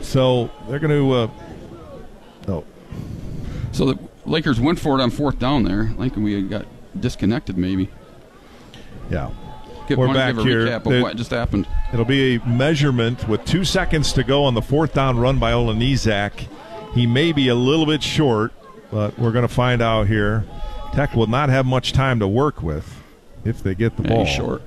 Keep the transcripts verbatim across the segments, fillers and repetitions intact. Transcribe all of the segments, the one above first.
So they're going to. Uh, oh. So the Lakers went for it on fourth down there. I think we got disconnected maybe. Yeah. Give, We're back give a here. recap of It, what just happened. It'll be a measurement with two seconds to go on the fourth down run by Olenizak. He may be a little bit short, but we're going to find out here. Tech will not have much time to work with if they get the yeah, ball. He's short.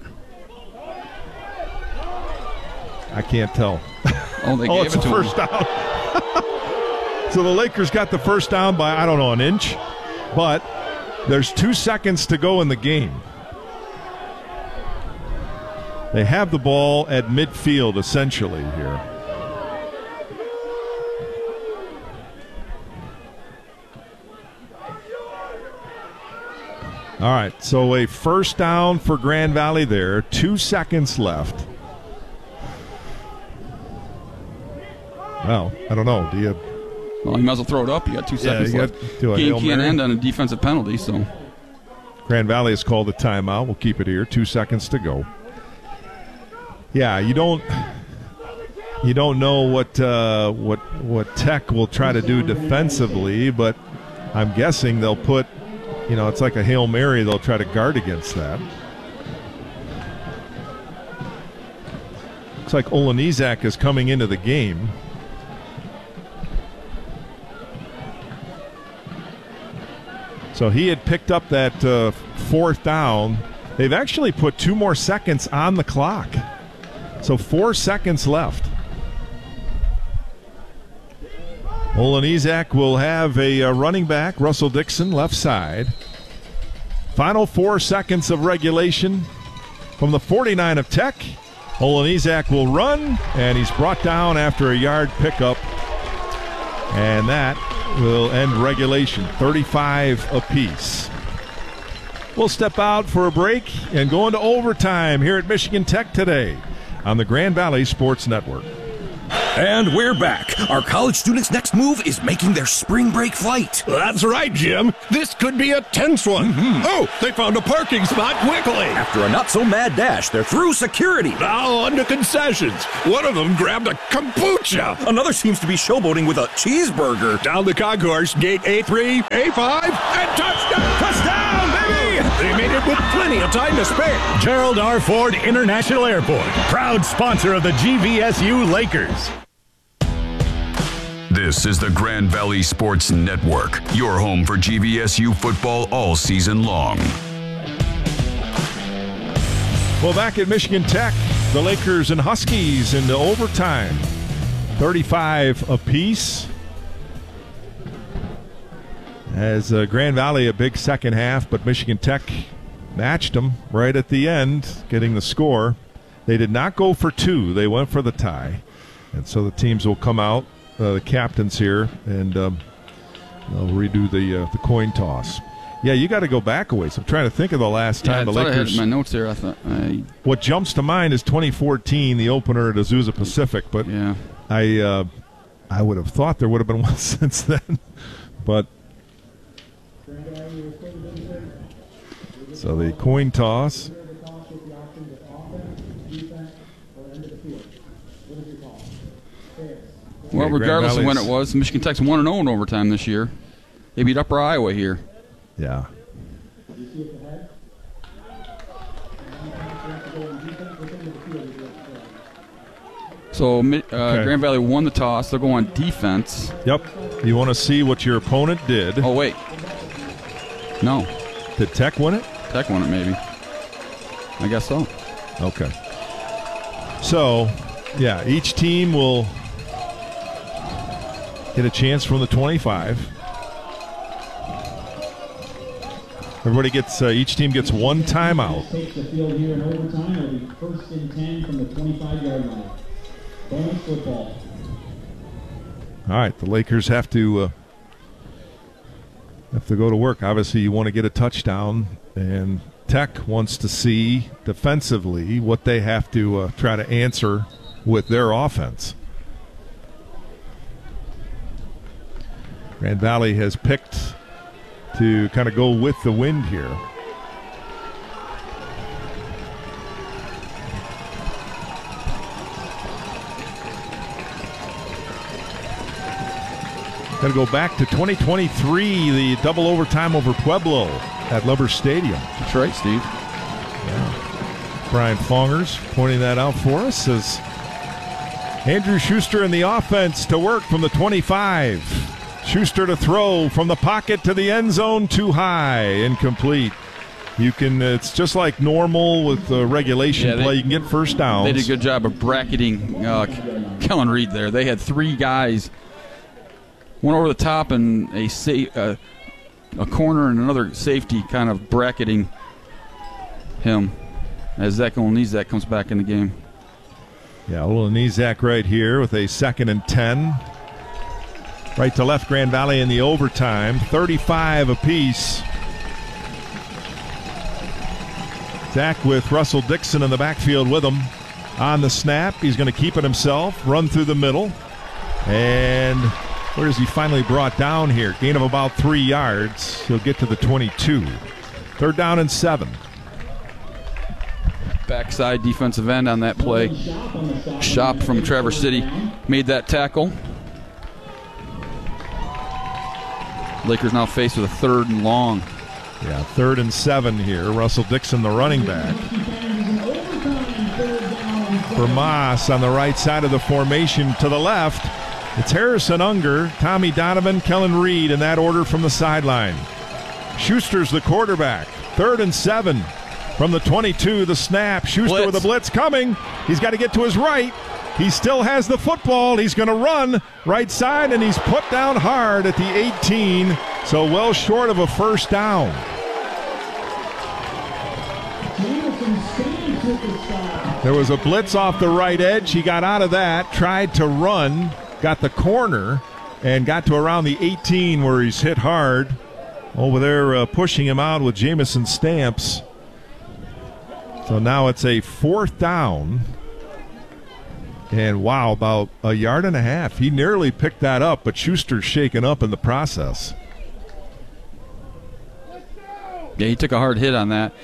I can't tell. Oh, they oh, gave it's it a to first him. down. So the Lakers got the first down by, I don't know, an inch. But there's two seconds to go in the game. They have the ball at midfield, essentially, here. All right, so a first down for Grand Valley there. Two seconds left. Well, I don't know. Do you? Well, you might as well throw it up. You got two Yeah, seconds you left. got do a Can't, Hail can't Mary. end on a defensive penalty, so. Grand Valley has called a timeout. We'll keep it here. Two seconds to go. Yeah, you don't. You don't know what uh, what what Tech will try to do defensively, but I'm guessing they'll put. You know, it's like a Hail Mary. They'll try to guard against that. Looks like Olenizak is coming into the game. So he had picked up that uh, fourth down. They've actually put two more seconds on the clock. So four seconds left. Olenizak will have a uh, running back, Russell Dixon, left side. Final four seconds of regulation from the forty-nine of Tech. Olenizak will run, and he's brought down after a yard pickup. And that will end regulation, thirty-five apiece. We'll step out for a break and go into overtime here at Michigan Tech today on the Grand Valley Sports Network. And we're back. Our college students' next move is making their spring break flight. That's right, Jim. This could be a tense one. Mm-hmm. Oh, they found a parking spot quickly. After a not-so-mad dash, they're through security. Now under concessions. One of them grabbed a kombucha. Another seems to be showboating with a cheeseburger. Down the concourse, gate A three, A five, and touchdown! Touchdown, baby! They made it with plenty of time to spare. Gerald R. Ford International Airport, proud sponsor of the G V S U Lakers. This is the Grand Valley Sports Network, your home for G V S U football all season long. Well, back at Michigan Tech, the Lakers and Huskies into overtime. thirty-five apiece. As uh, Grand Valley a big second half, but Michigan Tech matched them right at the end, getting the score. They did not go for two. They went for the tie. And so the teams will come out, uh, the captains here, and um, they'll redo the uh, the coin toss. Yeah, you got to go back a ways. I'm trying to think of the last Yeah, time I the thought I Lakers. had my notes there. I thought. I, What jumps to mind is twenty fourteen, the opener at Azusa Pacific. But yeah. I uh, I would have thought there would have been one since then. But so the coin toss. Well, Okay, regardless of when it Grand was, Michigan Tech's one and oh in overtime this year. They beat Upper Iowa here. Yeah. So uh, Okay. Grand Valley won the toss. They'll go on defense. Yep. You want to see what your opponent did. Oh, wait. No. Did Tech win it? Tech won it, maybe. I guess so. Okay. So, yeah, each team will get a chance from the twenty-five. Everybody gets, uh, each team gets one timeout. Takes the field here in overtime. It'll be first and ten from the twenty-five-yard line. Bonus football. All right, the Lakers have to uh, have to go to work. Obviously, you want to get a touchdown, and Tech wants to see defensively what they have to uh, try to answer with their offense. Grand Valley has picked to kind of go with the wind here. Got to go back to twenty twenty-three, the double overtime over Pueblo at Lubbers Stadium. That's right, Steve. Yeah. Brian Fongers pointing that out for us as Andrew Schuster in the offense to work from the twenty-five. Schuster to throw from the pocket to the end zone, too high, incomplete. You can, it's just like normal with uh, regulation yeah, they, play. You can get first downs. They did a good job of bracketing uh, Kellen Reed there. They had three guys, one over the top and a sa- uh, a corner and another safety kind of bracketing him as Zach Olenizak comes back in the game. Yeah, Olenizak right here with a second and ten. Right to left, Grand Valley in the overtime. thirty-five apiece. Zach with Russell Dixon in the backfield with him. On the snap, he's going to keep it himself, run through the middle. And where is he finally brought down here? Gain of about three yards. He'll get to the twenty-two. Third down and seven. Backside defensive end on that play. Shop from Traverse City made that tackle. Lakers now faced with a third and long. Yeah, third and seven here. Russell Dixon, the running back. For Moss on the right side of the formation to the left. It's Harrison Unger, Tommy Donovan, Kellen Reed in that order from the sideline. Schuster's the quarterback. Third and seven from the twenty-two. The snap. Schuster Blitz. with a blitz coming. He's got to get to his right. He still has the football. He's going to run right side, and he's put down hard at the eighteen, so well short of a first down. There was a blitz off the right edge. He got out of that, tried to run, got the corner, and got to around the eighteen where he's hit hard. Over there uh, pushing him out with Jamison Stamps. So now it's a fourth down. And wow, about a yard and a half. He nearly picked that up, but Schuster's shaken up in the process. Yeah, he took a hard hit on that.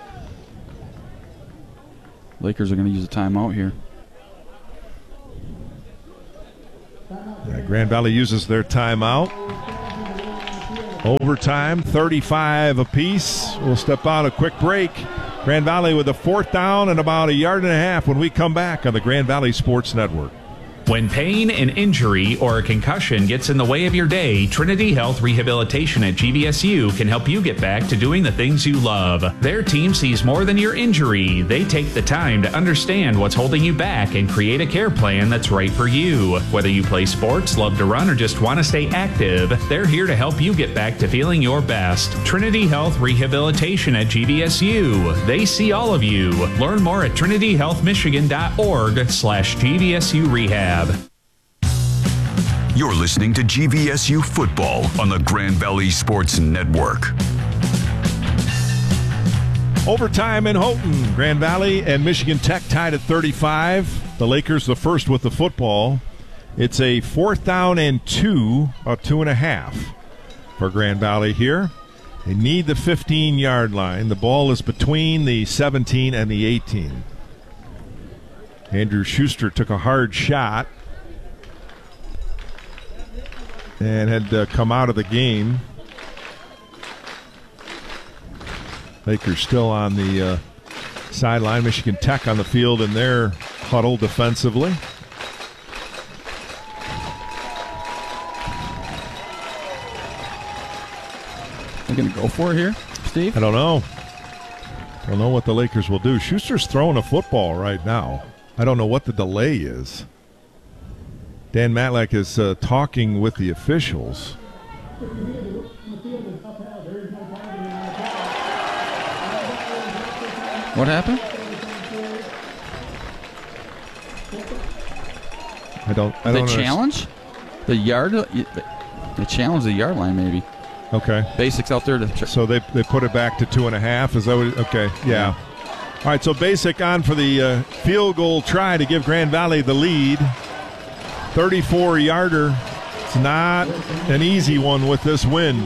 Lakers are going to use a timeout here. Yeah, Grand Valley uses their timeout. Overtime, thirty-five apiece. We'll step out a quick break. Grand Valley with a fourth down and about a yard and a half when we come back on the Grand Valley Sports Network. When pain, an injury, or a concussion gets in the way of your day, Trinity Health Rehabilitation at G V S U can help you get back to doing the things you love. Their team sees more than your injury. They take the time to understand what's holding you back and create a care plan that's right for you. Whether you play sports, love to run, or just want to stay active, they're here to help you get back to feeling your best. Trinity Health Rehabilitation at G V S U. They see all of you. Learn more at trinity health michigan dot org slash G V S U Rehab. You're listening to G V S U Football on the Grand Valley Sports Network. Overtime in Houghton. Grand Valley and Michigan Tech tied at thirty-five. The Lakers the first with the football. It's a fourth down and two, about two and a half for Grand Valley here. They need the fifteen-yard line. The ball is between the seventeen and the eighteen. Andrew Schuster took a hard shot and had uh, come out of the game. Lakers still on the uh, sideline. Michigan Tech on the field in their huddle defensively. They're going to go for it here, Steve? I don't know. I don't know what the Lakers will do. Schuster's throwing a football right now. I don't know what the delay is. Dan Matlack is uh, talking with the officials. What happened? I don't. I They don't challenge the yard. They challenge the yard line, maybe. Okay. Basics out there to. Tr- So they they put it back to two and a half. Is that what? It, okay. Yeah. All right. So Basic on for the uh, field goal try to give Grand Valley the lead. thirty-four yarder. It's not an easy one with this wind.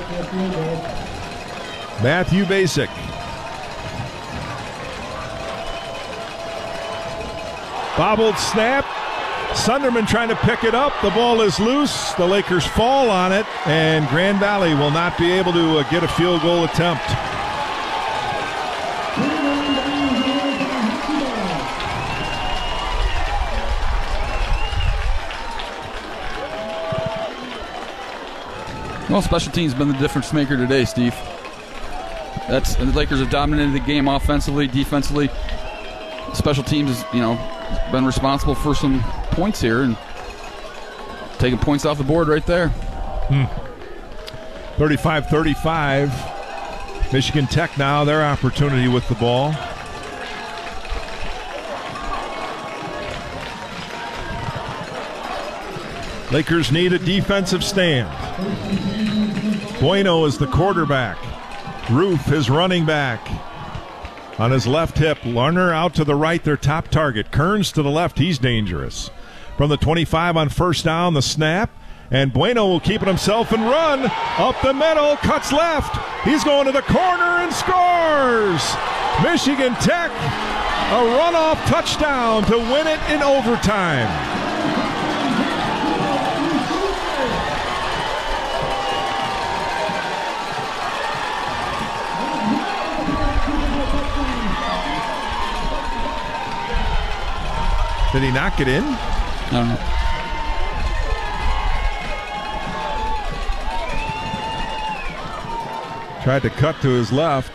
Matthew Basic. Bobbled snap. Sunderman trying to pick it up. The ball is loose. The Lakers fall on it, and Grand Valley will not be able to uh, get a field goal attempt. Well, special teams has been the difference maker today, Steve. That's the Lakers have dominated the game offensively, defensively. Special teams has, you know, been responsible for some points here and taking points off the board right there. Hmm. thirty-five thirty-five. Michigan Tech now, their opportunity with the ball. Lakers need a defensive stand. Bueno is the quarterback. Roof is running back. On his left hip, Larner out to the right, their top target. Kearns to the left, he's dangerous. From the twenty-five on first down, the snap. And Bueno will keep it himself and run. Up the middle, cuts left. He's going to the corner and scores. Michigan Tech, a runoff touchdown to win it in overtime. Did he not get in? I don't know. Tried to cut to his left.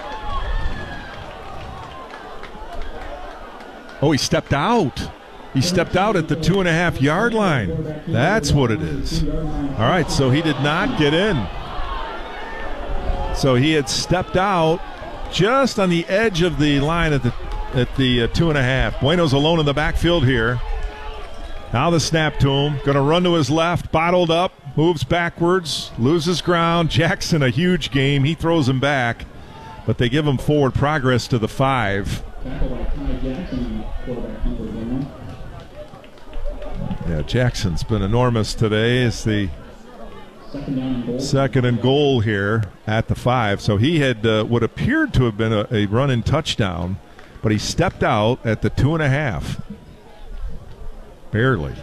Oh, he stepped out. He stepped out at the two and a half yard line. That's what it is. All right, so he did not get in. So he had stepped out just on the edge of the line at the at the uh, two and a half. Bueno's alone in the backfield here. Now the snap to him. Going to run to his left. Bottled up. Moves backwards. Loses ground. Jackson, a huge game. He throws him back. But they give him forward progress to the five. Yeah, Jackson's been enormous today. It's the second and goal here at the five. So he had uh, what appeared to have been a, a run-in touchdown. But he stepped out at the two and a half. Barely.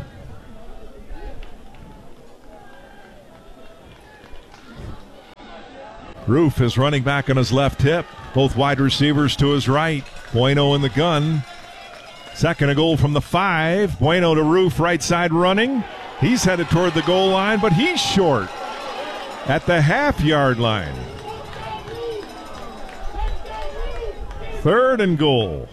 Roof is running back on his left hip. Both wide receivers to his right. Bueno in the gun. Second and goal from the five. Bueno to Roof, right side running. He's headed toward the goal line, but he's short at the half-yard line. Third and goal.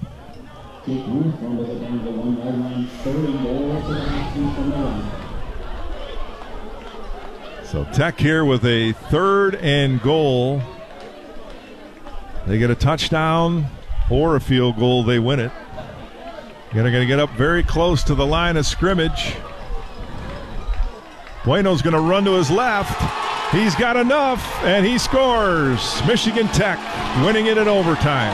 So Tech here with a third and goal. They get a touchdown or a field goal, they win it. They're going to get up very close to the line of scrimmage. Bueno's going to run to his left. He's got enough, and he scores. Michigan Tech winning it in overtime.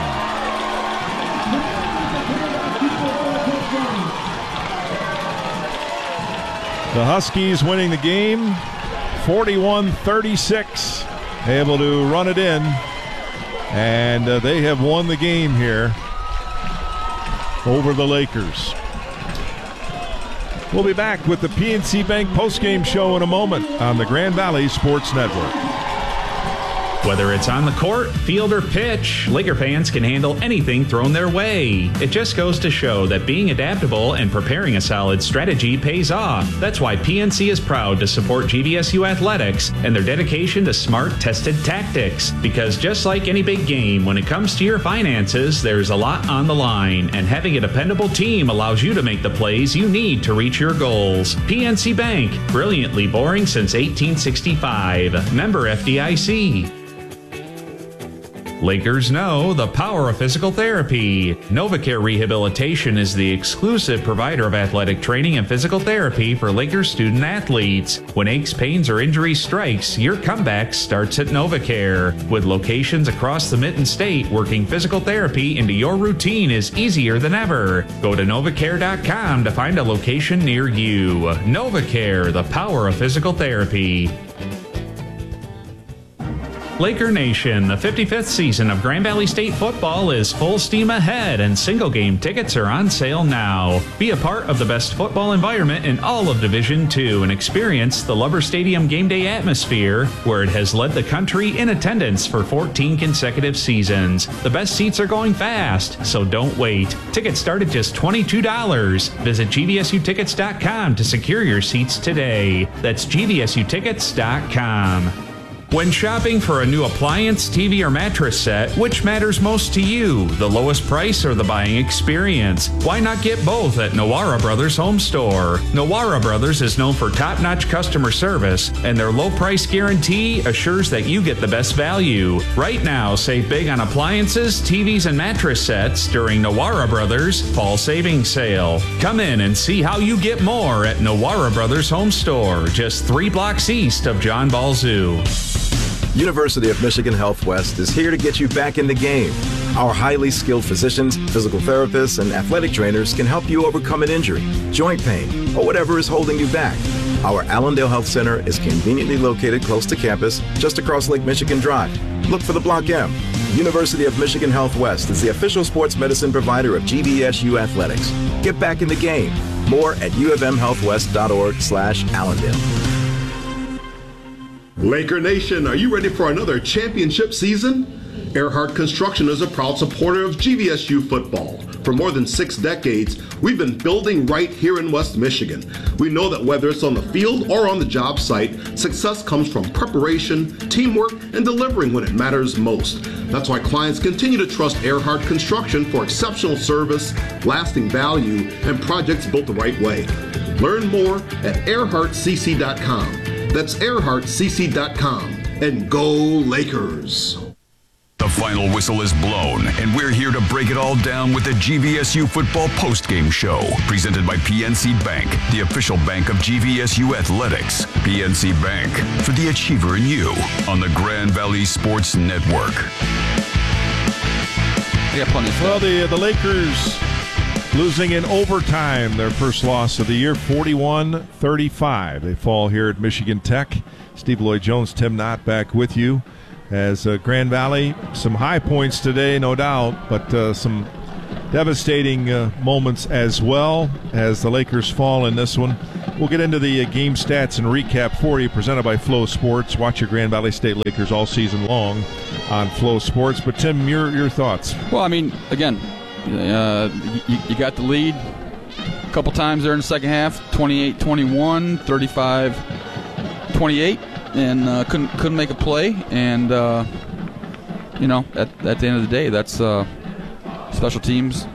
The Huskies winning the game, forty-one thirty-six. Able to run it in, and uh, they have won the game here over the Lakers. We'll be back with the P N C Bank postgame show in a moment on the Grand Valley Sports Network. Whether it's on the court, field, or pitch, Laker fans can handle anything thrown their way. It just goes to show that being adaptable and preparing a solid strategy pays off. That's why P N C is proud to support G V S U athletics and their dedication to smart, tested tactics. Because just like any big game, when it comes to your finances, there's a lot on the line, and having a dependable team allows you to make the plays you need to reach your goals. P N C Bank, brilliantly boring since eighteen sixty-five. Member F D I C. Lakers know the power of physical therapy. NovaCare Rehabilitation is the exclusive provider of athletic training and physical therapy for Lakers student athletes. When aches, pains, or injuries strikes, your comeback starts at NovaCare. With locations across the Mitten State, working physical therapy into your routine is easier than ever. Go to novacare dot com to find a location near you. NovaCare, the power of physical therapy. Laker Nation, the fifty-fifth season of Grand Valley State football is full steam ahead, and single game tickets are on sale now. Be a part of the best football environment in all of Division two and experience the Lover Stadium game day atmosphere, where it has led the country in attendance for fourteen consecutive seasons. The best seats are going fast, so don't wait. Tickets start at just twenty-two dollars. Visit G V S U tickets dot com to secure your seats today. That's G V S U tickets dot com. When shopping for a new appliance, T V, or mattress set, which matters most to you, the lowest price or the buying experience? Why not get both at Nowara Brothers Home Store? Nowara Brothers is known for top-notch customer service, and their low price guarantee assures that you get the best value. Right now, save big on appliances, T Vs, and mattress sets during Nowara Brothers Fall Savings Sale. Come in and see how you get more at Nowara Brothers Home Store, just three blocks east of John Ball Zoo. University of Michigan Health West is here to get you back in the game. Our highly skilled physicians, physical therapists, and athletic trainers can help you overcome an injury, joint pain, or whatever is holding you back. Our Allendale Health Center is conveniently located close to campus, just across Lake Michigan Drive. Look for the Block M. University of Michigan Health West is the official sports medicine provider of G V S U Athletics. Get back in the game. More at u of m health west dot org slash Allendale. Laker Nation, are you ready for another championship season? Earhart Construction is a proud supporter of G V S U football. For more than six decades, we've been building right here in West Michigan. We know that whether it's on the field or on the job site, success comes from preparation, teamwork, and delivering when it matters most. That's why clients continue to trust Earhart Construction for exceptional service, lasting value, and projects built the right way. Learn more at earhart c c dot com. That's earhart c c dot com. And go Lakers! The final whistle is blown, and we're here to break it all down with the G V S U Football Postgame Show, presented by P N C Bank, the official bank of G V S U Athletics. P N C Bank, for the achiever in you, on the Grand Valley Sports Network. Yeah, plenty of well, the, the Lakers losing in overtime, their first loss of the year, forty-one thirty-five. They fall here at Michigan Tech. Steve Lloyd-Jones, Tim Knott back with you. As uh, Grand Valley, some high points today, no doubt, but uh, some devastating uh, moments as well as the Lakers fall in this one. We'll get into the uh, game stats and recap for you, presented by Flow Sports. Watch your Grand Valley State Lakers all season long on Flow Sports. But, Tim, your your thoughts? Well, I mean, again, uh, you, you got the lead a couple times there in the second half, twenty-eight twenty-one, thirty-five twenty-eight. And uh, couldn't couldn't make a play, and uh, you know, at at the end of the day, that's uh, special teams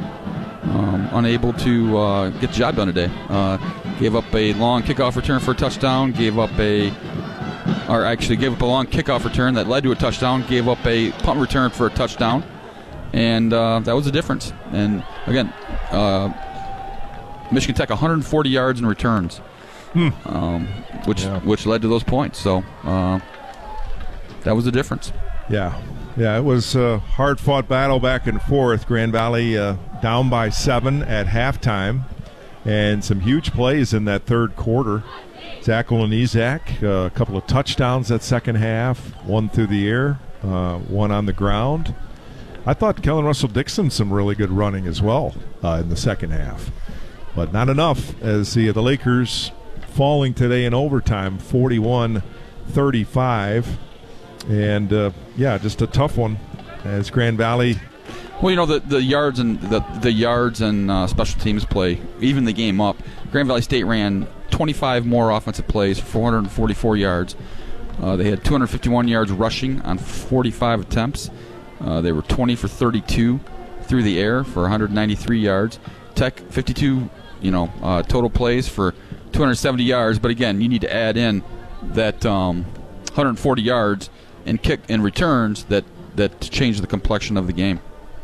um, unable to uh, get the job done today. Uh, gave up a long kickoff return for a touchdown. Gave up a, or actually gave up a long kickoff return that led to a touchdown. Gave up a punt return for a touchdown, and uh, that was the difference. And again, uh, Michigan Tech one hundred forty yards in returns. Hmm. Um, which yeah. which led to those points. So uh, that was the difference. Yeah, yeah, it was a hard-fought battle back and forth. Grand Valley uh, down by seven at halftime, and some huge plays in that third quarter. Zach Olenizak, uh, a couple of touchdowns that second half, one through the air, uh, one on the ground. I thought Kellen Russell Dixon some really good running as well uh, in the second half, but not enough as the the Lakers falling today in overtime, forty-one thirty-five. And, uh, yeah, just a tough one as Grand Valley. Well, you know, the, the yards and the, the yards and uh, special teams play, even the game up, Grand Valley State ran twenty-five more offensive plays for four hundred forty-four yards. Uh, they had two hundred fifty-one yards rushing on forty-five attempts. Uh, they were twenty for thirty-two through the air for one hundred ninety-three yards. Tech, fifty-two, you know, uh, total plays for two hundred seventy yards, but again, you need to add in that um, one hundred forty yards and kick and returns that that change the complexion of the game.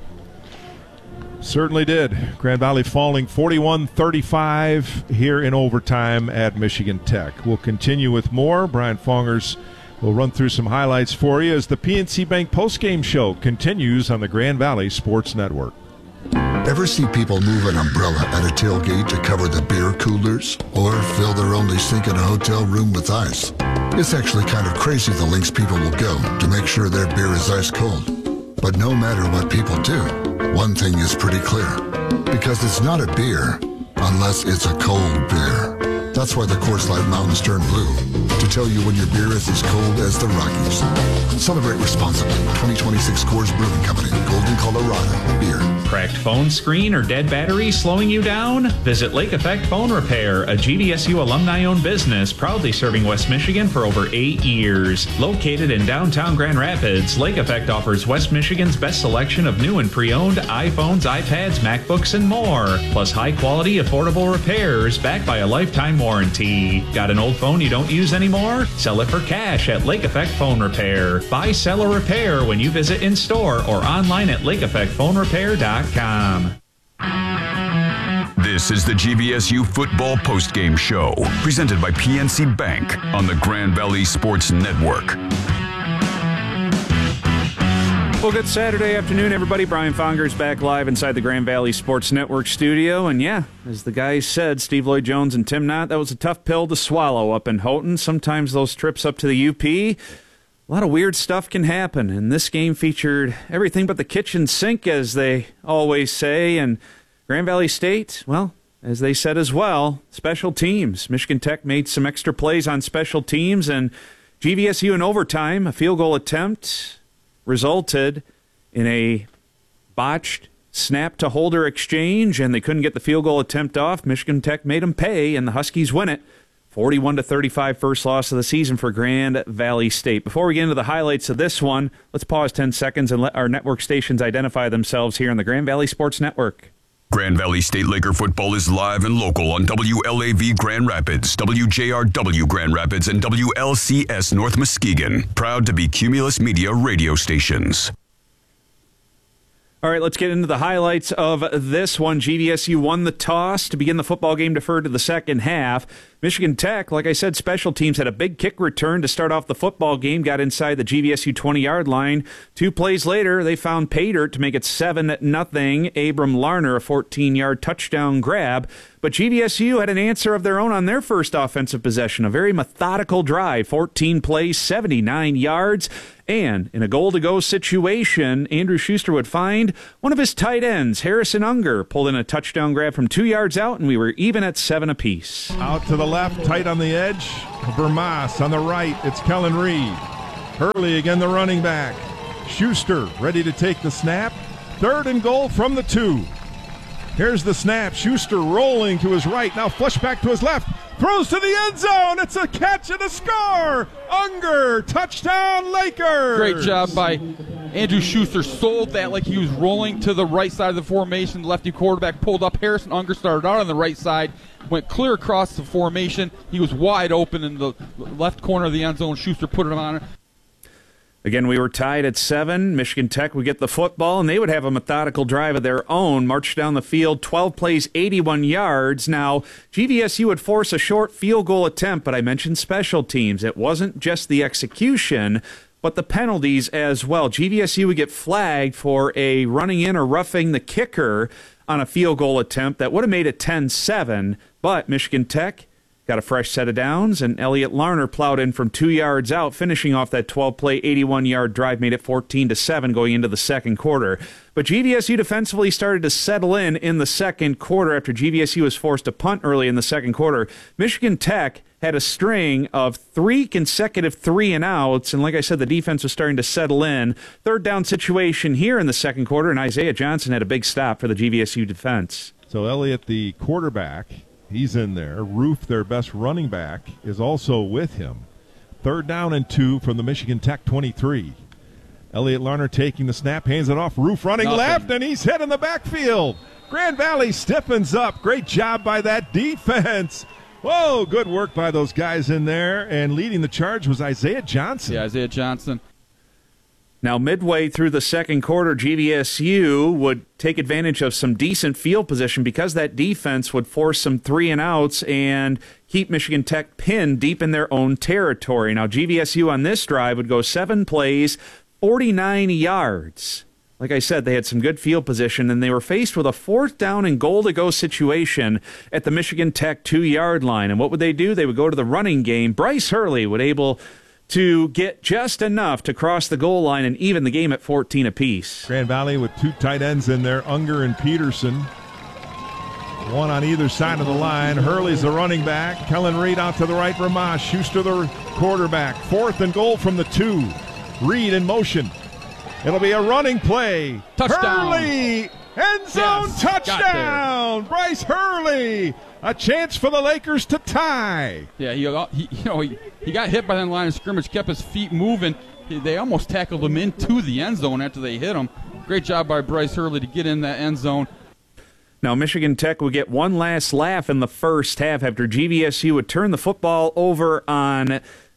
Certainly did. Grand Valley falling forty-one thirty-five here in overtime at Michigan Tech. We'll continue with more. Brian Fongers will run through some highlights for you as the P N C Bank postgame show continues on the Grand Valley Sports Network. Ever see people move an umbrella at a tailgate to cover the beer coolers or fill their only sink in a hotel room with ice? It's actually kind of crazy the lengths people will go to make sure their beer is ice cold. But no matter what people do, one thing is pretty clear. Because it's not a beer unless it's a cold beer. That's why the Coors Light Mountains turn blue, to tell you when your beer is as cold as the Rockies. Celebrate responsibly. twenty twenty-six Coors Brewing Company, Golden, Colorado. Beer. Cracked phone screen or dead battery slowing you down? Visit Lake Effect Phone Repair, a G V S U alumni-owned business proudly serving West Michigan for over eight years. Located in downtown Grand Rapids, Lake Effect offers West Michigan's best selection of new and pre-owned iPhones, iPads, MacBooks, and more. Plus high-quality, affordable repairs backed by a lifetime warranty. Got an old phone you don't use anymore? Sell it for cash at Lake Effect Phone Repair. Buy, sell, or repair when you visit in-store or online at lake effect phone repair dot com. This is the G V S U Football Postgame Show, presented by P N C Bank on the Grand Valley Sports Network. Well, good Saturday afternoon, everybody. Brian Fonger's back live inside the Grand Valley Sports Network studio. And yeah, as the guys said, Steve Lloyd-Jones and Tim Knott, that was a tough pill to swallow up in Houghton. Sometimes those trips up to the U P, a lot of weird stuff can happen. And this game featured everything but the kitchen sink, as they always say. And Grand Valley State, well, as they said as well, special teams. Michigan Tech made some extra plays on special teams. And G V S U in overtime, a field goal attempt resulted in a botched snap-to-holder exchange, and they couldn't get the field goal attempt off. Michigan Tech made them pay, and the Huskies win it. forty-one to thirty-five, first loss of the season for Grand Valley State. Before we get into the highlights of this one, let's pause ten seconds and let our network stations identify themselves here on the Grand Valley Sports Network. Grand Valley State Laker football is live and local on W L A V Grand Rapids, W J R W Grand Rapids, and W L C S North Muskegon. Proud to be Cumulus Media radio stations. All right, let's get into the highlights of this one. G V S U won the toss to begin the football game, deferred to the second half. Michigan Tech, like I said, special teams had a big kick return to start off the football game, got inside the G V S U twenty-yard line. Two plays later, they found pay dirt to make it seven nothing. Abram Larner, a fourteen-yard touchdown grab. But G V S U had an answer of their own on their first offensive possession, a very methodical drive, fourteen plays, seventy-nine yards. And in a goal-to-go situation, Andrew Schuster would find one of his tight ends, Harrison Unger, pulled in a touchdown grab from two yards out, and we were even at seven apiece. Out to the left, tight on the edge. Vermas on the right. It's Kellen Reed. Hurley again, the running back. Schuster ready to take the snap. Third and goal from the two. Here's the snap. Schuster rolling to his right. Now flush back to his left. Throws to the end zone. It's a catch and a score. Unger, touchdown Lakers. Great job by Andrew Schuster. Sold that like he was rolling to the right side of the formation. The lefty quarterback pulled up. Harrison Unger started out on the right side, went clear across the formation. He was wide open in the left corner of the end zone. Schuster put him on it. Again, we were tied at seven. Michigan Tech would get the football, and they would have a methodical drive of their own, march down the field, twelve plays, eighty-one yards. Now, G V S U would force a short field goal attempt, but I mentioned special teams. It wasn't just the execution, but the penalties as well. G V S U would get flagged for a running in or roughing the kicker on a field goal attempt that would have made it ten seven, but Michigan Tech got a fresh set of downs, and Elliott Larner plowed in from two yards out, finishing off that twelve-play, eighty-one-yard drive, made it fourteen to seven going into the second quarter. But G V S U defensively started to settle in in the second quarter after G V S U was forced to punt early in the second quarter. Michigan Tech had a string of three consecutive three-and-outs, and like I said, the defense was starting to settle in. Third down situation here in the second quarter, and Isaiah Johnson had a big stop for the G V S U defense. So Elliott, the quarterback, he's in there. Roof, their best running back, is also with him. Third down and two from the Michigan Tech twenty-three. Elliott Larner taking the snap, hands it off. Roof running Nothing. left, and he's hit in the backfield. Grand Valley stiffens up. Great job by that defense. Whoa, good work by those guys in there. And leading the charge was Isaiah Johnson. Yeah, Isaiah Johnson. Now, midway through the second quarter, G V S U would take advantage of some decent field position because that defense would force some three and outs and keep Michigan Tech pinned deep in their own territory. Now, G V S U on this drive would go seven plays, forty-nine yards. like I said, they had some good field position, and they were faced with a fourth down and goal to go situation at the Michigan Tech two-yard line. And what would they do? They would go to the running game. Bryce Hurley would able to get just enough to cross the goal line and even the game at fourteen apiece. Grand Valley with two tight ends in there, Unger and Peterson. One on either side of the line. Hurley's the running back. Kellen Reed out to the right. Ramas. Schuster the quarterback. Fourth and goal from the two. Reed in motion. It'll be a running play. Touchdown. Hurley. End zone Yes, touchdown. Bryce Hurley. A chance for the Lakers to tie. Yeah, he, he you know he, he got hit by that line of scrimmage, kept his feet moving. He, they almost tackled him into the end zone after they hit him. Great job by Bryce Hurley to get in that end zone. Now, Michigan Tech would get one last laugh in the first half after G V S U would turn the football over on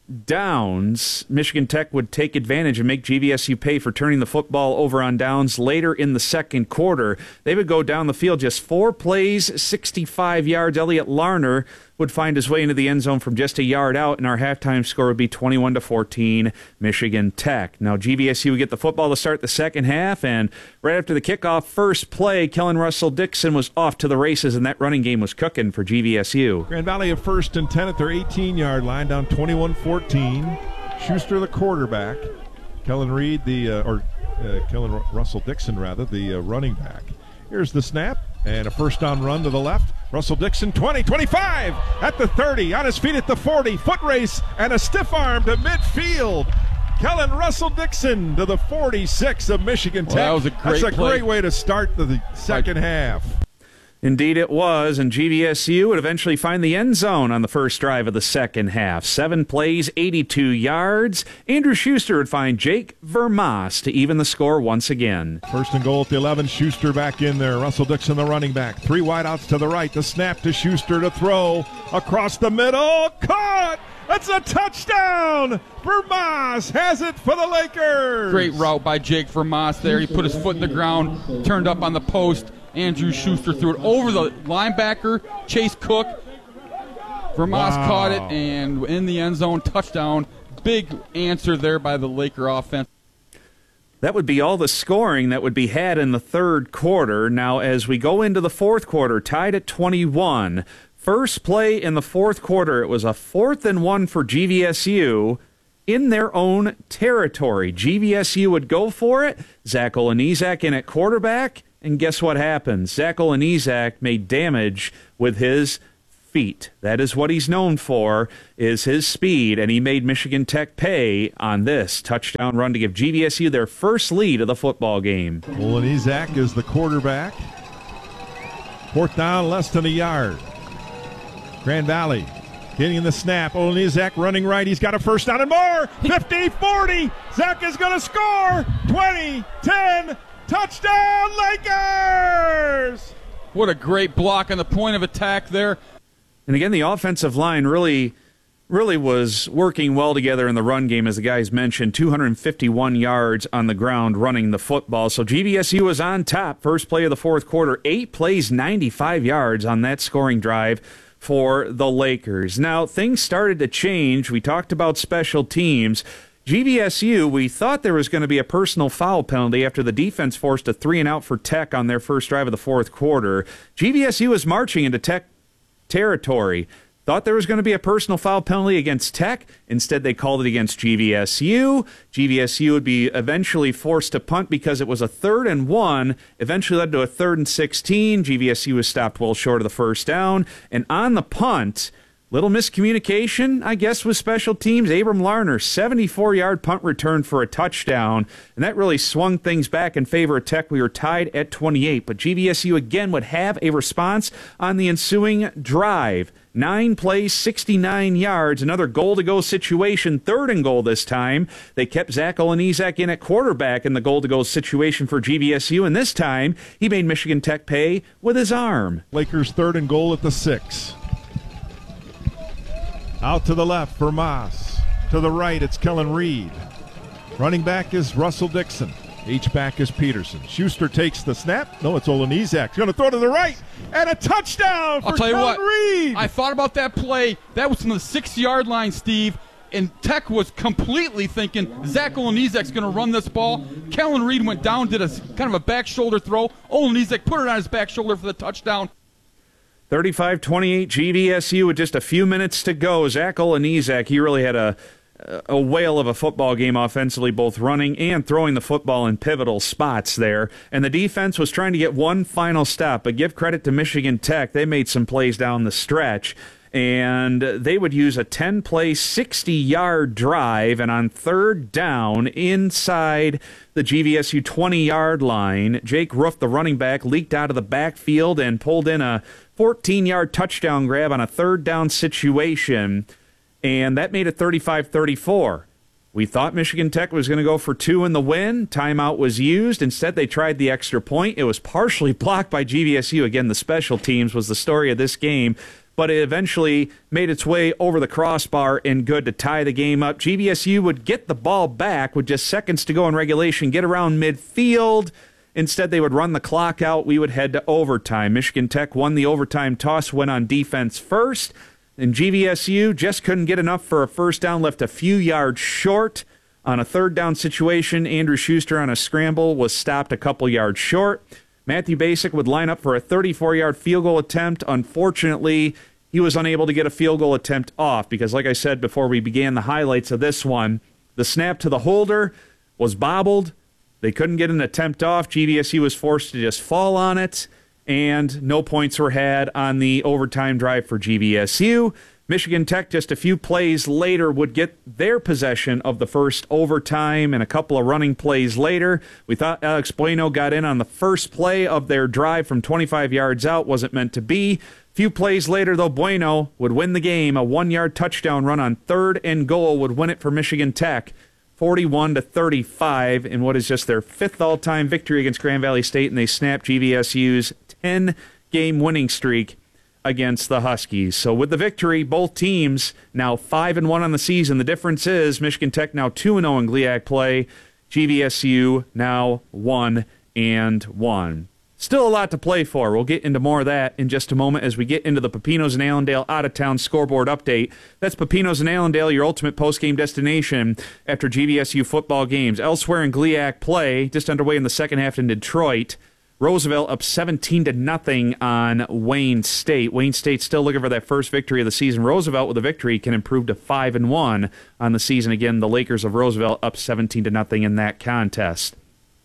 downs. Michigan Tech would take advantage and make G V S U pay for turning the football over on downs later in the second quarter. They would go down the field just four plays, sixty-five yards. Elliot Larner would find his way into the end zone from just a yard out, and our halftime score would be twenty-one to fourteen, Michigan Tech. Now, G V S U would get the football to start the second half, and right after the kickoff first play, Kellen Russell Dixon was off to the races, and that running game was cooking for G V S U. Grand Valley at first and ten at their eighteen-yard line, down twenty-one fourteen. Schuster the quarterback. Kellen Reed, the uh, or uh, Kellen Ru- Russell Dixon, rather, the uh, running back. Here's the snap, and a first down run to the left. Russell Dixon, twenty, twenty-five, at the thirty, on his feet at the forty, foot race, and a stiff arm to midfield. Kellen Russell Dixon to the forty-six of Michigan Tech. Well, that was a great That's a play. great way to start the, the second half. Indeed it was, and G V S U would eventually find the end zone on the first drive of the second half. Seven plays, eighty-two yards. Andrew Schuster would find Jake Vermas to even the score once again. First and goal at the eleven. Schuster back in there. Russell Dixon, the running back. Three wideouts to the right. The snap to Schuster to throw across the middle. Caught! That's a touchdown! Vermas has it for the Lakers! Great route by Jake Vermas there. He put his foot in the ground, turned up on the post. Andrew Schuster threw it over the linebacker, Chase Cook. Vermas Wow. caught it, and in the end zone, touchdown. Big answer there by the Laker offense. That would be all the scoring that would be had in the third quarter. Now, as we go into the fourth quarter, tied at twenty-one, first play in the fourth quarter, it was a fourth and one for G V S U in their own territory. G V S U would go for it. Zach Olenizak in at quarterback. And guess what happened? Zach Olenizak made damage with his feet. That is what he's known for, is his speed, and he made Michigan Tech pay on this touchdown run to give G V S U their first lead of the football game. Olenizak is the quarterback. Fourth down, less than a yard. Grand Valley getting the snap. Olenizak running right. He's got a first down and more. fifty, forty. Zach is going to score. twenty, ten. Touchdown, Lakers! What a great block on the point of attack there. And again, the offensive line really, really was working well together in the run game, as the guys mentioned. two hundred fifty-one yards on the ground running the football. So G V S U was on top. First play of the fourth quarter. Eight plays, ninety-five yards on that scoring drive for the Lakers. Now, things started to change. We talked about special teams. G V S U, we thought there was going to be a personal foul penalty after the defense forced a three and out for Tech on their first drive of the fourth quarter. G V S U was marching into Tech territory. Thought there was going to be a personal foul penalty against Tech. Instead, they called it against G V S U. G V S U would be eventually forced to punt because it was a third and one. Eventually led to a third and sixteen. G V S U was stopped well short of the first down. And on the punt, little miscommunication, I guess, with special teams. Abram Larner, seventy-four-yard punt return for a touchdown, and that really swung things back in favor of Tech. We were tied at twenty-eight, but G V S U again would have a response on the ensuing drive. Nine plays, sixty-nine yards, another goal-to-go situation, third and goal this time. They kept Zach Olenizak in at quarterback in the goal-to-go situation for G V S U, and this time he made Michigan Tech pay with his arm. Lakers third and goal at the six. Out to the left for Moss. To the right, it's Kellen Reed. Running back is Russell Dixon. H-back is Peterson. Schuster takes the snap. No, it's Olenizak. He's going to throw to the right. And a touchdown for I'll tell you Kellen what, Reed. I thought about that play. That was from the six-yard line, Steve. And Tech was completely thinking Zach Olenizek's going to run this ball. Kellen Reed went down, did a kind of a back shoulder throw. Olenizek put it on his back shoulder for the touchdown. thirty-five twenty-eight G V S U with just a few minutes to go. Zach Olenizek, he really had a a whale of a football game offensively, both running and throwing the football in pivotal spots there. And the defense was trying to get one final stop, but give credit to Michigan Tech. They made some plays down the stretch. And they would use a ten-play, sixty-yard drive, and on third down inside the G V S U twenty-yard line, Jake Roof, the running back, leaked out of the backfield and pulled in a fourteen-yard touchdown grab on a third down situation, and that made it thirty-five thirty-four. We thought Michigan Tech was going to go for two in the win. Timeout was used. Instead, they tried the extra point. It was partially blocked by G V S U. Again, the special teams was the story of this game, but it eventually made its way over the crossbar and good to tie the game up. G V S U would get the ball back with just seconds to go in regulation, get around midfield. Instead, they would run the clock out. We would head to overtime. Michigan Tech won the overtime toss, went on defense first, and G V S U just couldn't get enough for a first down, left a few yards short. On a third down situation, Andrew Schuster on a scramble was stopped a couple yards short. Matthew Basic would line up for a thirty-four-yard field goal attempt. Unfortunately, he was unable to get a field goal attempt off because, like I said before we began the highlights of this one, the snap to the holder was bobbled. They couldn't get an attempt off. G V S U was forced to just fall on it, and no points were had on the overtime drive for G V S U. Michigan Tech, just a few plays later, would get their possession of the first overtime, and a couple of running plays later, we thought Alex Bueno got in on the first play of their drive from twenty-five yards out. Wasn't meant to be. Few plays later, though, Bueno would win the game. A one-yard touchdown run on third and goal would win it for Michigan Tech, forty-one to thirty-five, in what is just their fifth all-time victory against Grand Valley State, and they snapped G V S U's ten-game winning streak against the Huskies. So with the victory, both teams now five and one on the season. The difference is Michigan Tech now two and oh in G L I A C play. G V S U now one and one. Still a lot to play for. We'll get into more of that in just a moment as we get into the Pepinos and Allendale out-of-town scoreboard update. That's Pepinos and Allendale, your ultimate post-game destination after G V S U football games. Elsewhere in G L I A C play, just underway in the second half in Detroit, Roosevelt up seventeen to nothing on Wayne State. Wayne State still looking for that first victory of the season. Roosevelt with a victory can improve to five and one on the season. Again, the Lakers of Roosevelt up seventeen to nothing in that contest.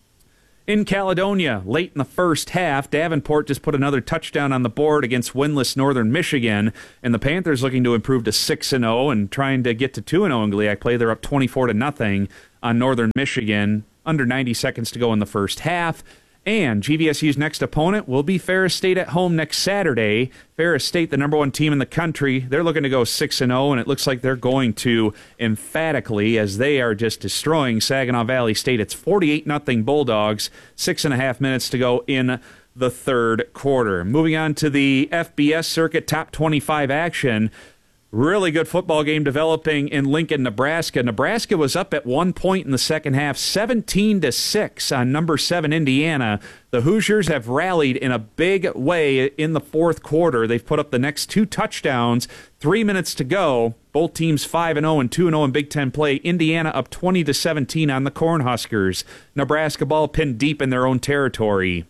In Caledonia, late in the first half, Davenport just put another touchdown on the board against winless Northern Michigan, and the Panthers looking to improve to six and oh and trying to get to two and oh in G L I A C play. They're up twenty-four to nothing on Northern Michigan. Under ninety seconds to go in the first half. And G V S U's next opponent will be Ferris State at home next Saturday. Ferris State, the number one team in the country, they're looking to go six and oh, and it looks like they're going to emphatically, as they are just destroying Saginaw Valley State. It's forty-eight nothing Bulldogs, six and a half minutes to go in the third quarter. Moving on to the F B S circuit, top twenty-five action. Really good football game developing in Lincoln, Nebraska. Nebraska was up at one point in the second half, seventeen to six on number seven Indiana. The Hoosiers have rallied in a big way in the fourth quarter. They've put up the next two touchdowns. Three minutes to go. Both teams five and oh and two and oh in Big Ten play. Indiana up twenty to seventeen on the Cornhuskers. Nebraska ball pinned deep in their own territory.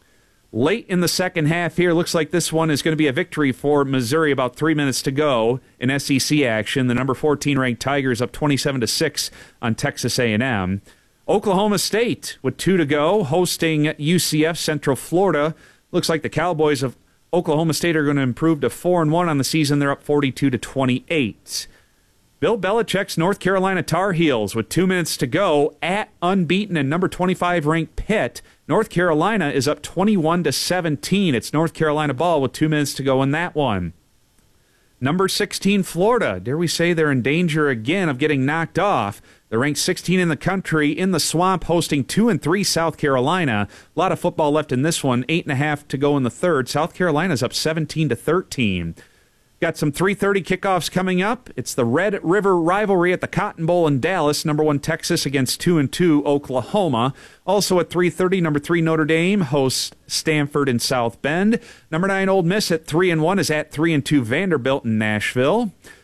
Late in the second half here, looks like this one is going to be a victory for Missouri. About three minutes to go in S E C action. The number fourteen ranked Tigers up twenty-seven to six on Texas A and M. Oklahoma State with two to go, hosting U C F Central Florida. Looks like the Cowboys of Oklahoma State are going to improve to four and one on the season. They're up forty-two to twenty-eight. Bill Belichick's North Carolina Tar Heels with two minutes to go at unbeaten and number twenty-five ranked Pitt. North Carolina is up twenty-one to seventeen. It's North Carolina ball with two minutes to go in that one. Number sixteen Florida, dare we say they're in danger again of getting knocked off. They're ranked sixteen in the country, in the swamp, hosting two and three South Carolina. A lot of football left in this one, eight and a half to go in the third. South Carolina's up seventeen to thirteen. Got some three thirty kickoffs coming up. It's the Red River rivalry at the Cotton Bowl in Dallas. Number one Texas against two and two Oklahoma. Also at three thirty, number three Notre Dame hosts Stanford in South Bend. Number nine Ole Miss at three and one is at three and two Vanderbilt in Nashville.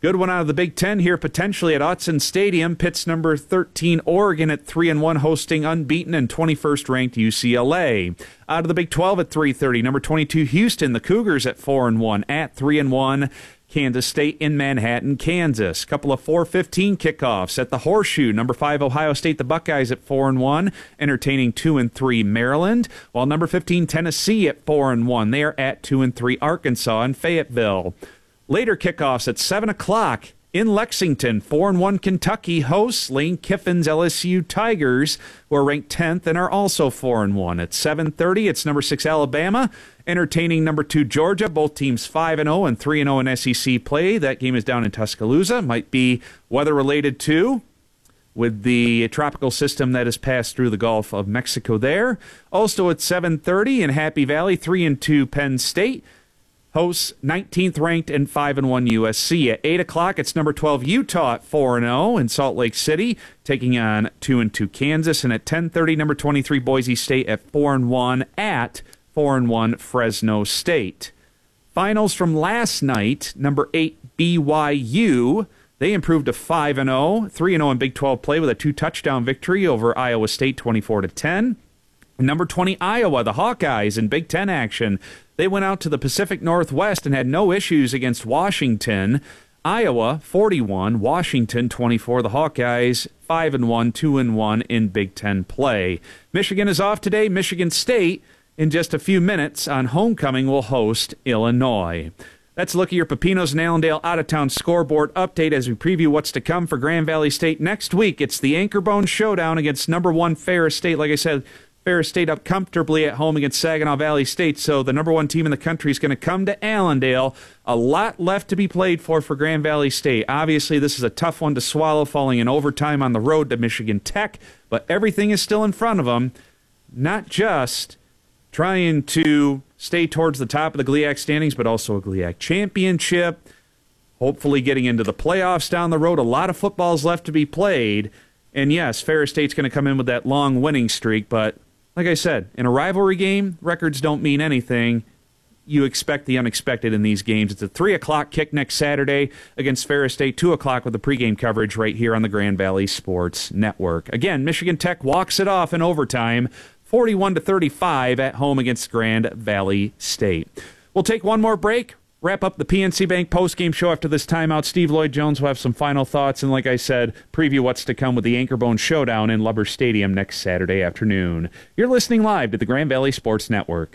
Good one out of the Big Ten here, potentially at Autzen Stadium. Pitt's number thirteen Oregon at three and one, hosting unbeaten and twenty-first ranked U C L A. Out of the Big twelve at three thirty, number twenty-two Houston, the Cougars at four and one, at three and one. Kansas State in Manhattan, Kansas. Couple of four fifteen kickoffs at the Horseshoe. Number five Ohio State, the Buckeyes at four and one, entertaining two and three Maryland. While number fifteen Tennessee at four and one, they are at two and three Arkansas and Fayetteville. Later kickoffs at seven o'clock in Lexington. four and one Kentucky hosts Lane Kiffin's L S U Tigers, who are ranked tenth and are also four and one. At seven thirty, it's number six Alabama entertaining number two Georgia. Both teams five and oh and three and oh in S E C play. That game is down in Tuscaloosa. Might be weather-related too, with the tropical system that has passed through the Gulf of Mexico there. Also at seven thirty in Happy Valley, three and two Penn State hosts nineteenth ranked and five and one U S C. At eight o'clock, it's number twelve Utah at four and oh in Salt Lake City, taking on two and two Kansas. And at ten thirty, number twenty-three Boise State at four and one at four and one Fresno State. Finals from last night, number eight B Y U. They improved to five and oh, three and oh in Big twelve play with a two-touchdown victory over Iowa State twenty-four to ten. Number twenty Iowa, the Hawkeyes in Big Ten action. They went out to the Pacific Northwest and had no issues against Washington. Iowa forty-one, Washington twenty-four. The Hawkeyes five and one, two and one in Big Ten play. Michigan is off today. Michigan State in just a few minutes on homecoming will host Illinois. That's a look at your Pepinos and Allendale out-of-town scoreboard update as we preview what's to come for Grand Valley State next week. It's the Anchorbone Showdown against number one Ferris State. Like I said, Ferris State up comfortably at home against Saginaw Valley State, so the number one team in the country is going to come to Allendale. A lot left to be played for for Grand Valley State. Obviously, this is a tough one to swallow, falling in overtime on the road to Michigan Tech, but everything is still in front of them. Not just trying to stay towards the top of the G L I A C standings, but also a G L I A C championship, hopefully getting into the playoffs down the road. A lot of football's left to be played, and yes, Ferris State's going to come in with that long winning streak, but like I said, in a rivalry game, records don't mean anything. You expect the unexpected in these games. It's a three o'clock kick next Saturday against Ferris State, two o'clock with the pregame coverage right here on the Grand Valley Sports Network. Again, Michigan Tech walks it off in overtime, forty-one to thirty-five at home against Grand Valley State. We'll take one more break, wrap up the P N C Bank postgame show after this timeout. Steve Lloyd-Jones will have some final thoughts, and like I said, preview what's to come with the Anchorbone Showdown in Lubber Stadium next Saturday afternoon. You're listening live to the Grand Valley Sports Network.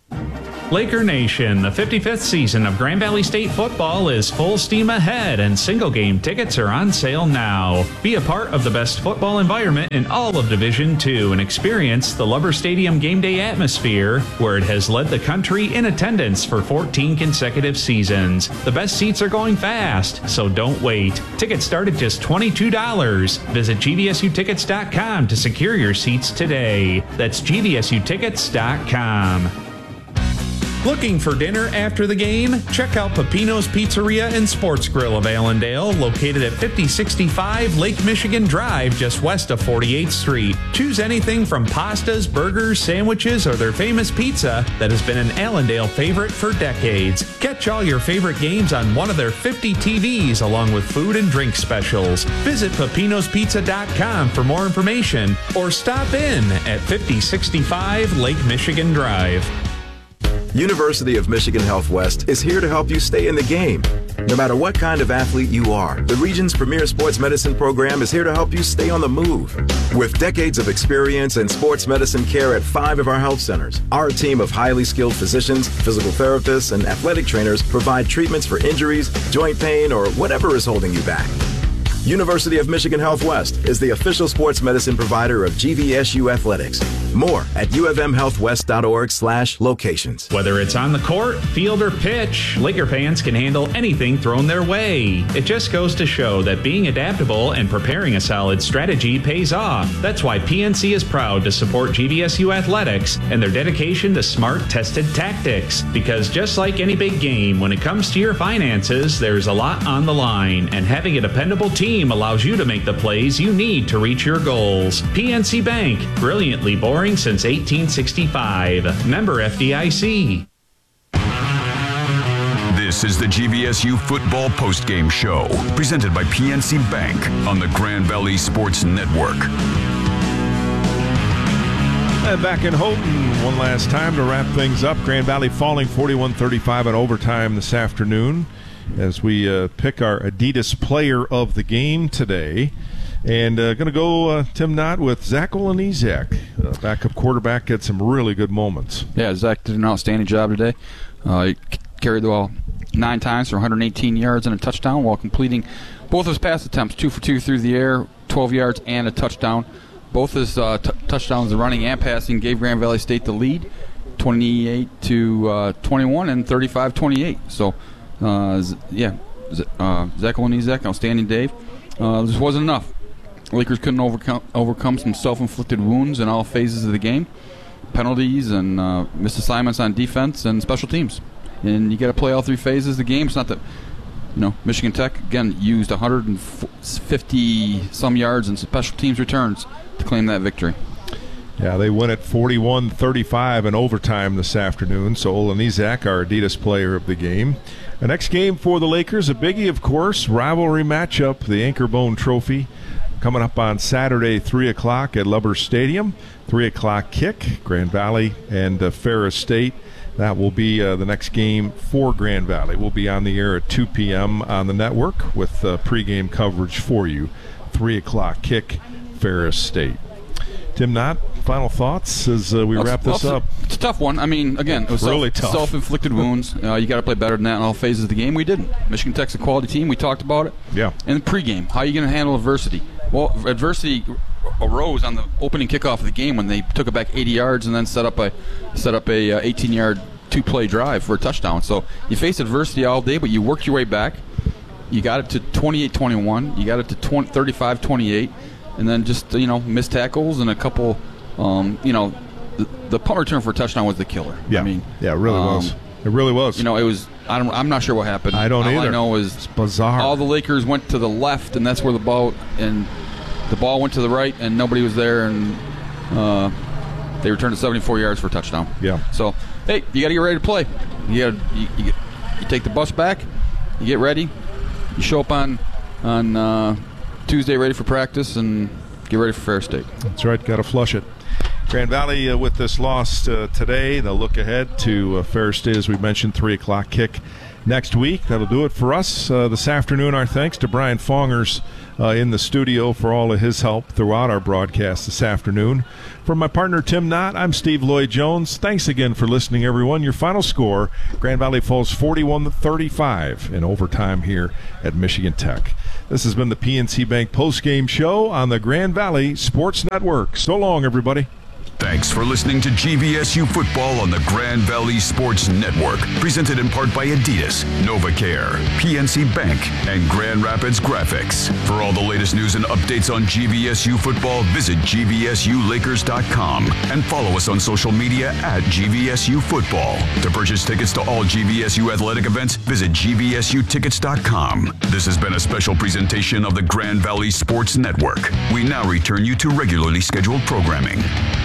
Laker Nation, the fifty-fifth season of Grand Valley State football is full steam ahead, and single-game tickets are on sale now. Be a part of the best football environment in all of Division two and experience the Lubber Stadium game day atmosphere, where it has led the country in attendance for fourteen consecutive seasons. The best seats are going fast, so don't wait. Tickets start at just twenty-two dollars. Visit G V S U tickets dot com to secure your seats today. That's G V S U tickets dot com. Looking for dinner after the game? Check out Pepinos Pizzeria and Sports Grill of Allendale, located at fifty sixty-five Lake Michigan Drive, just west of forty-eighth Street. Choose anything from pastas, burgers, sandwiches, or their famous pizza that has been an Allendale favorite for decades. Catch all your favorite games on one of their fifty T Vs, along with food and drink specials. Visit Pepinos Pizza dot com for more information, or stop in at fifty sixty-five Lake Michigan Drive. University of Michigan Health West is here to help you stay in the game. No matter what kind of athlete you are, the region's premier sports medicine program is here to help you stay on the move. With decades of experience in sports medicine care at five of our health centers, our team of highly skilled physicians, physical therapists, and athletic trainers provide treatments for injuries, joint pain, or whatever is holding you back. University of Michigan Health West is the official sports medicine provider of G V S U Athletics. More at U of M health west dot org slash locations. Whether it's on the court, field, or pitch, Laker fans can handle anything thrown their way. It just goes to show that being adaptable and preparing a solid strategy pays off. That's why P N C is proud to support G V S U Athletics and their dedication to smart, tested tactics. Because just like any big game, when it comes to your finances, there's a lot on the line, and having a dependable team allows you to make the plays you need to reach your goals. P N C Bank, brilliantly boring since eighteen sixty-five. Member F D I C. This This is the G V S U Football Postgame Show, presented by P N C Bank on the Grand Valley Sports Network. And back in Houghton one last time to wrap things up. Grand Valley falling forty-one thirty-five in overtime this afternoon as we uh, pick our Adidas player of the game today. And uh, going to go, uh, Tim Knott, with Zach Olenizak, uh, backup quarterback, had some really good moments. Yeah, Zach did an outstanding job today. Uh, he c- carried the ball nine times for one hundred eighteen yards and a touchdown while completing both his pass attempts, two for two through the air, twelve yards and a touchdown. Both his uh, t- touchdowns, the running and passing, gave Grand Valley State the lead, twenty-eight to twenty-one and thirty-five twenty-eight. So, uh, z- yeah, z- uh, Zach Olenizak, outstanding day. Uh, this wasn't enough. Lakers couldn't overcome overcome some self-inflicted wounds in all phases of the game, penalties and uh, missed assignments on defense and special teams. And you got to play all three phases of the game. It's not that, you know, Michigan Tech again used one hundred fifty some yards in special teams returns to claim that victory. Yeah, they win at forty-one thirty-five in overtime this afternoon. So Olenizak, our Adidas player of the game. The next game for the Lakers, a biggie, of course, rivalry matchup, the Anchor Bone Trophy, coming up on Saturday, three o'clock at Lubbers Stadium. three o'clock kick, Grand Valley and uh, Ferris State. That will be uh, the next game for Grand Valley. We'll be on the air at two p.m. on the network with uh, pregame coverage for you. three o'clock kick, Ferris State. Tim Knott, final thoughts as uh, we Well, wrap this well, up? It's a tough one. I mean, again, it was really self, tough. self-inflicted wounds. Uh, you got to play better than that in all phases of the game. We didn't. Michigan Tech's a quality team. We talked about it. Yeah. And pregame, how are you going to handle adversity? Well, adversity arose on the opening kickoff of the game when they took it back eighty yards and then set up a set up a uh, eighteen-yard two-play drive for a touchdown. So you face adversity all day, but you worked your way back. You got it to twenty-eight twenty-one. You got it to thirty-five twenty-eight, and then just you know missed tackles and a couple. Um, you know, the, the punt return for a touchdown was the killer. Yeah, I mean, yeah, it really um, was. It really was. You know, it was. I don't, I'm not sure what happened. I don't all either. I know is it's bizarre. All the Lakers went to the left, and that's where the ball and the ball went to the right, and nobody was there, and uh, they returned it seventy-four yards for a touchdown. Yeah. So, hey, you got to get ready to play. You got you, you, you take the bus back, you get ready, you show up on on uh, Tuesday ready for practice, and get ready for Ferris State. That's right. Got to flush it. Grand Valley uh, with this loss uh, today. They'll look ahead to uh, Ferris State, as we mentioned, three o'clock kick next week. That'll do it for us uh, this afternoon. Our thanks to Brian Fongers uh, in the studio for all of his help throughout our broadcast this afternoon. From my partner Tim Knott, I'm Steve Lloyd-Jones. Thanks again for listening, everyone. Your final score, Grand Valley falls forty-one to thirty-five in overtime here at Michigan Tech. This has been the P N C Bank postgame show on the Grand Valley Sports Network. So long, everybody. Thanks for listening to G V S U Football on the Grand Valley Sports Network, presented in part by Adidas, NovaCare, P N C Bank, and Grand Rapids Graphics. For all the latest news and updates on G V S U Football, visit G V S U Lakers dot com and follow us on social media at G V S U Football. To purchase tickets to all G V S U athletic events, visit G V S U tickets dot com. This has been a special presentation of the Grand Valley Sports Network. We now return you to regularly scheduled programming.